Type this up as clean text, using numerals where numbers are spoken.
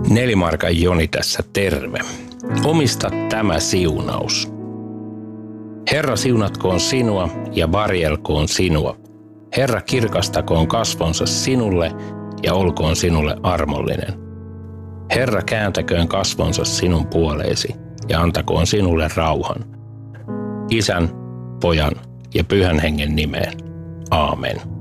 Nelimarkan Joni tässä terve. Omista tämä siunaus. Herra siunatkoon sinua ja varjelkoon sinua. Herra kirkastakoon kasvonsa sinulle ja olkoon sinulle armollinen. Herra kääntäköön kasvonsa sinun puoleesi ja antakoon sinulle rauhan. Isän, Pojan ja Pyhän Hengen nimeen. Aamen.